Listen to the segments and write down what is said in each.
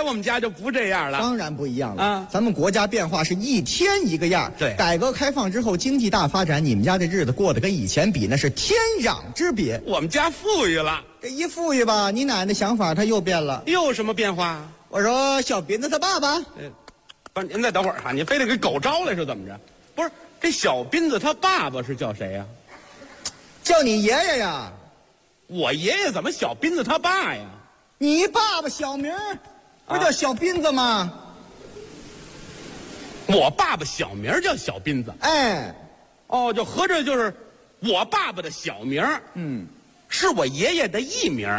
我们家就不这样了。 当然不一样了啊！ 咱们国家变化是一天一个样。 对， 改革开放之后，经济大发展，你们家这日子过得跟以前比那是天壤之别。 我们家富裕了， 这一富裕吧，你奶奶想法她又变了。 又有什么变化？ 我说小斌子他爸爸， 不是，您再等会儿哈，你非得给狗招来是怎么着？不是，这小斌子他爸爸是叫谁呀？ 叫你爷爷呀。 我爷爷怎么小斌子他爸呀？ 你爸爸小名不叫小斌子吗？ 我爸爸小名叫小斌子。 哎， 哦，就合着就是我爸爸的小名，是我爷爷的艺名。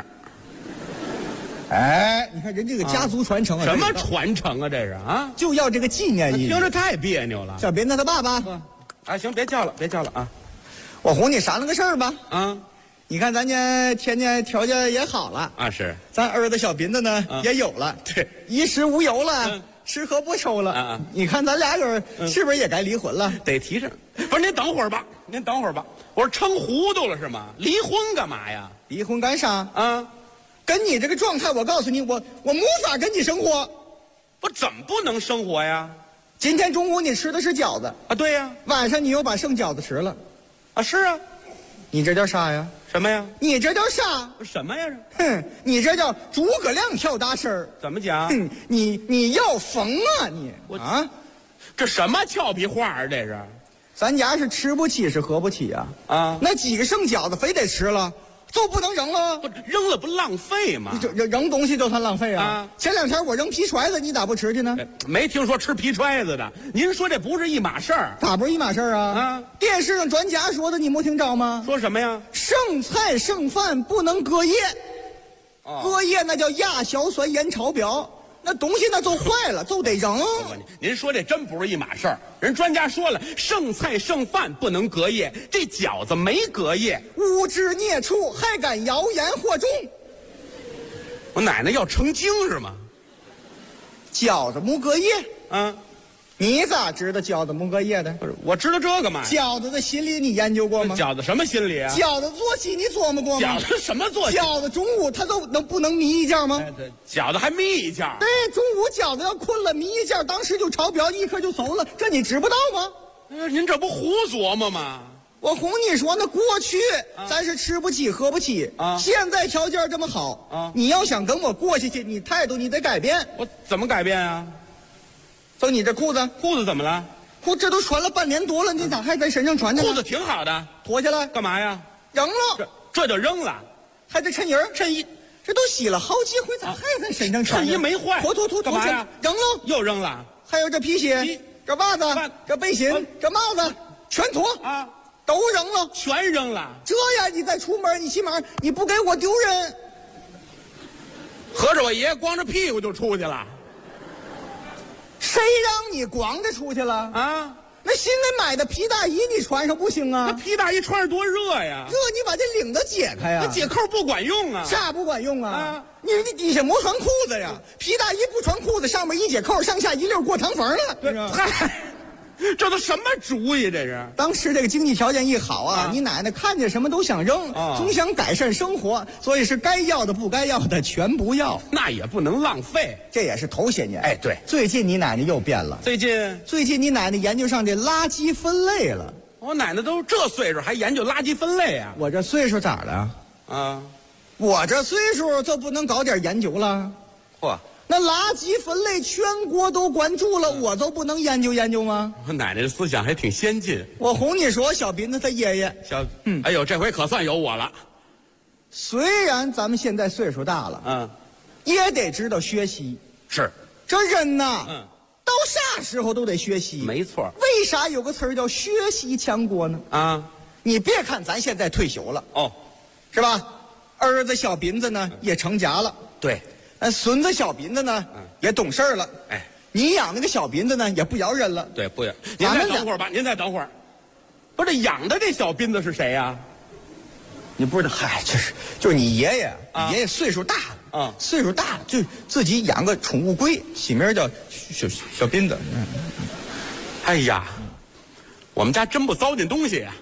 哎，你看人这个家族传承啊， 什么传承啊？这是啊， 就要这个纪念意义。 听着太别扭了。 小斌子他爸爸， 啊，行，别叫了，别叫了啊。 我哄你商量个事儿吧。 啊， 你看咱家天天条件也好了啊，是， 咱儿子小斌子呢也有了， 对， 衣食无忧了，吃喝不愁了。你看咱俩人是不是也该离婚了？ 得提上。不是，您等会儿吧，您等会儿吧。我说撑糊涂了是吗？离婚干嘛呀？ 离婚干啥啊？ 跟你这个状态，我告诉你，我无法跟你生活。 我怎么不能生活呀？ 今天中午你吃的是饺子啊，对呀。 晚上你又把剩饺子吃了， 啊，是啊。 你这叫啥呀？ 什么呀？ 你这叫啥？ 什么呀？ 哼，你这叫诸葛亮跳大神儿。 怎么讲？ 哼，你要疯啊你！啊， 这什么俏皮话啊？这是， 咱家是吃不起是喝不起啊！ 啊， 那几个剩饺子非得吃了，就不能扔了？ 不扔了不浪费吗？ 你这扔东西就算浪费啊！前两天我扔皮揣子，你咋不吃去呢？ 没听说吃皮揣子的。您说这不是一码事儿？ 咋不是一码事儿啊？啊！电视上专家说的，你没听着吗？ 说什么呀？ 剩菜剩饭不能隔夜，隔夜那叫亚硝酸盐超标。那东西那就坏了，就得扔。 您说这真不是一码事儿。人专家说了，剩菜剩饭不能隔夜，这饺子没隔夜， 污汁孽畜还敢谣言惑众。 我奶奶要成精是吗？ 饺子没隔夜啊？ 你咋知道饺子没隔夜的？ 不是，我知道这个嘛。 饺子的心理你研究过吗？ 饺子什么心理啊？ 饺子做戏你琢磨过吗？ 饺子什么做戏？ 饺子中午他都不能眯一觉吗？ 对，饺子还眯一觉。 对，中午饺子要困了眯一觉，当时就超标，立刻就馊了，这你知不道吗？ 您这不胡琢磨吗？ 我哄你说，那过去咱是吃不起喝不起啊，现在条件这么好啊，你要想跟我过下去，你态度你得改变。 我怎么改变啊？ 就你这裤子怎么了？ 这都穿了半年多了，你咋还在身上穿着呢？ 裤子挺好的， 脱下来干嘛呀？ 扔了。 这就扔了？ 还这衬衣，这都洗了好几回，咋还在身上穿？ 衬衣没坏， 脱干嘛呀？ 扔了， 又扔了。 还有这皮鞋、这袜子、这背心、这帽子，全脱啊，都扔了， 全扔了。 这样你再出门，你起码你不给我丢人。 合着我爷爷光着屁股就出去了？ 谁让你光着出去了啊？那新的买的皮大衣你穿上不行啊？ 那皮大衣穿着多热呀！ 热，你把这领子解开呀！ 那解扣不管用啊！ 啥不管用啊？你底下没穿裤子呀？皮大衣不穿裤子，上面一解扣，上下一溜过堂缝了。 嗨，这都什么主意？这是当时这个经济条件一好啊，你奶奶看见什么都想扔，总想改善生活，所以是该要的不该要的全不要。 那也不能浪费， 这也是头些年。 哎，对， 最近你奶奶又变了。最近你奶奶研究上这垃圾分类了。 我奶奶都这岁数还研究垃圾分类啊？ 我这岁数咋了？啊，我这岁数就不能搞点研究了？嚯！那垃圾分类全国都关注了，我就不能研究吗？ 我奶奶的思想还挺先进。 我哄你说，小斌子他爷爷哎呦，这回可算有我了。 虽然咱们现在岁数大了，也得知道学习。 是， 这人呐，到啥时候都得学习。 没错。 为啥有个词儿叫学习强国呢？啊，你别看咱现在退休了，是吧？儿子小斌子呢也成家了， 对。 孙子小斌子呢，也懂事了。哎，你养那个小斌子呢，也不摇人了。 对，不摇。您再等会儿吧，您再等会儿。不是这养的这小斌子是谁呀？ 你不知道？嗨，就是你爷爷，你爷爷岁数大了岁数大了，就自己养个宠物龟，起名叫小斌子。 哎呀，我们家真不糟践东西呀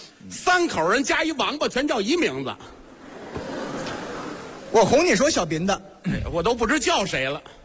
，3口人加一王八，全叫一名字。 我哄你说，小斌子， 我都不知叫谁了。